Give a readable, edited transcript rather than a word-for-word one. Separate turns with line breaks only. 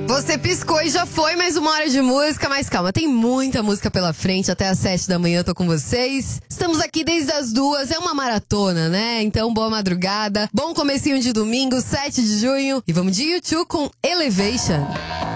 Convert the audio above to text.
Você piscou e já foi mais uma hora de música, mas calma, tem muita música pela frente, até às 7 da manhã eu tô com vocês. Estamos aqui desde as 2, é uma maratona, né? Então, boa madrugada, bom comecinho de domingo, 7 de junho. E vamos de YouTube com Elevation.